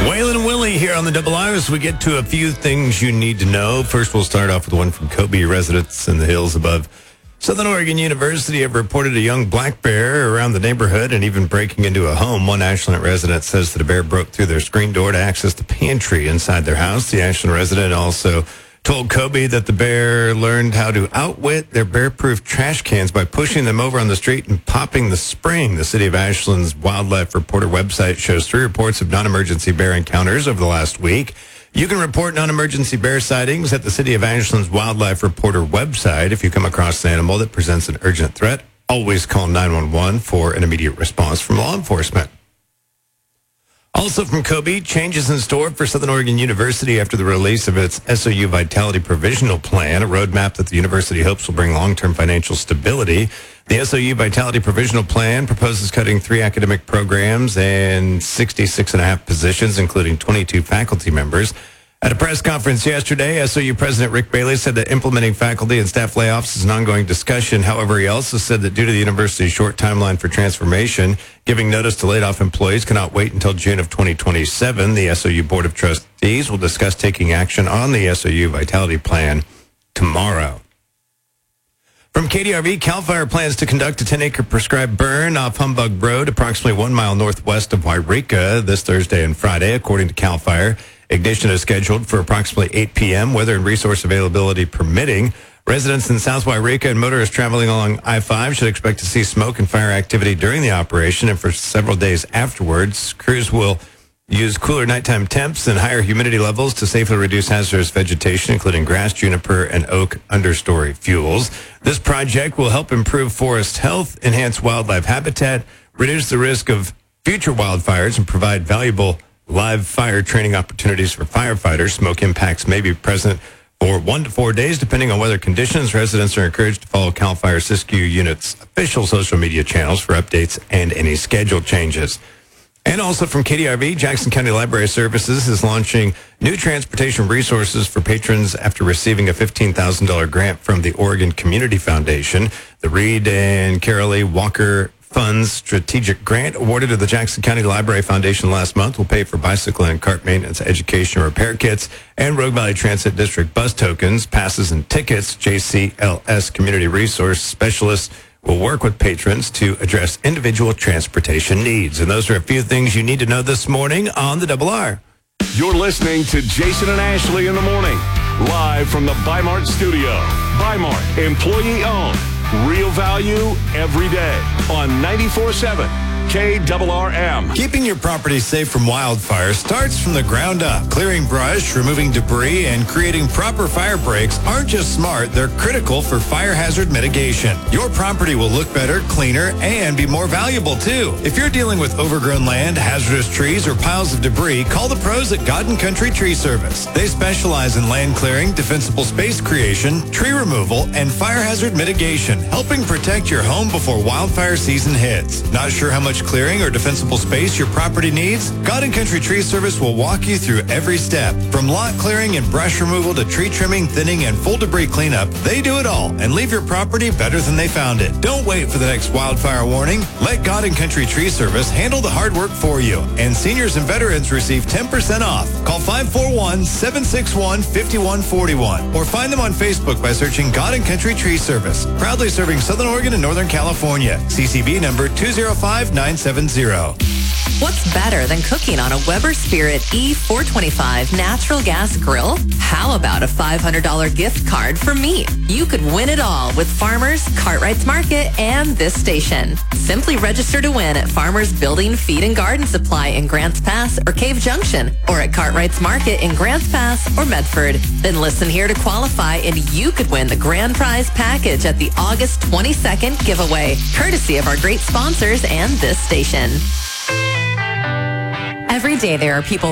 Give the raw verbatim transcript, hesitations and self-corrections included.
Waylon Willie here on the Double R as we get to a few things you need to know. First, we'll start off with one from Kobe. Residents in the hills above Southern Oregon University have reported a young black bear around the neighborhood and even breaking into a home. One Ashland resident says that a bear broke through their screen door to access the pantry inside their house. The Ashland resident also told Kobe that the bear learned how to outwit their bear-proof trash cans by pushing them over on the street and popping the spring. The City of Ashland's Wildlife Reporter website shows three reports of non-emergency bear encounters over the last week. You can report non-emergency bear sightings at the City of Ashland's Wildlife Reporter website. If you come across an animal that presents an urgent threat, always call nine one one for an immediate response from law enforcement. Also from Kobe, changes in store for Southern Oregon University after the release of its S O U Vitality Provisional Plan, a roadmap that the university hopes will bring long-term financial stability. The S O U Vitality Provisional Plan proposes cutting three academic programs and sixty-six and a half positions, including twenty-two faculty members. At a press conference yesterday, S O U President Rick Bailey said that implementing faculty and staff layoffs is an ongoing discussion. However, he also said that due to the university's short timeline for transformation, giving notice to laid-off employees cannot wait until June of twenty twenty-seven. The S O U Board of Trustees will discuss taking action on the S O U Vitality Plan tomorrow. From K D R V, CAL FIRE plans to conduct a ten-acre prescribed burn off Humbug Road, approximately one mile northwest of Wairika, this Thursday and Friday, according to CAL FIRE. Ignition is scheduled for approximately eight p.m., weather and resource availability permitting. Residents in South Wairika and motorists traveling along I five should expect to see smoke and fire activity during the operation, and for several days afterwards. Crews will use cooler nighttime temps and higher humidity levels to safely reduce hazardous vegetation, including grass, juniper, and oak understory fuels. This project will help improve forest health, enhance wildlife habitat, reduce the risk of future wildfires, and provide valuable live fire training opportunities for firefighters. Smoke impacts may be present for one to four days, depending on weather conditions. Residents are encouraged to follow CAL FIRE Siskiyou Unit's official social media channels for updates and any schedule changes. And also from K D R V, Jackson County Library Services is launching new transportation resources for patrons after receiving a fifteen thousand dollars grant from the Oregon Community Foundation. The Reed and Carolee Walker Funds Strategic Grant awarded to the Jackson County Library Foundation last month will pay for bicycle and cart maintenance, education, repair kits, and Rogue Valley Transit District bus tokens, passes, and tickets. J C L S Community Resource Specialists will work with patrons to address individual transportation needs. And those are a few things you need to know this morning on the Double R. You're listening to Jason and Ashley in the morning, live from the Bi-Mart studio. Bi-Mart, employee owned. Real value every day on ninety-four seven K R R M. Keeping your property safe from wildfire starts from the ground up. Clearing brush, removing debris, and creating proper fire breaks aren't just smart, they're critical for fire hazard mitigation. Your property will look better, cleaner, and be more valuable too. If you're dealing with overgrown land, hazardous trees, or piles of debris, call the pros at Godin Country Tree Service. They specialize in land clearing, defensible space creation, tree removal, and fire hazard mitigation, helping protect your home before wildfire season hits. Not sure how much clearing or defensible space your property needs? Godin Country Tree Service will walk you through every step. From lot clearing and brush removal to tree trimming, thinning, and full debris cleanup, they do it all and leave your property better than they found it. Don't wait for the next wildfire warning. Let Godin Country Tree Service handle the hard work for you. And seniors and veterans receive ten percent off. Call five four one, seven six one, five one four one or find them on Facebook by searching Godin Country Tree Service. Proudly serving Southern Oregon and Northern California. C C B number two zero five nine seven zero. What's better than cooking on a Weber Spirit E four twenty-five natural gas grill? How about a five hundred dollars gift card for meat? You could win it all with Farmers, Cartwright's Market, and this station. Simply register to win at Farmers Building, Feed, and Garden Supply in Grants Pass or Cave Junction, or at Cartwright's Market in Grants Pass or Medford. Then listen here to qualify, and you could win the grand prize package at the August twenty-second giveaway, courtesy of our great sponsors and this station. Every day there are people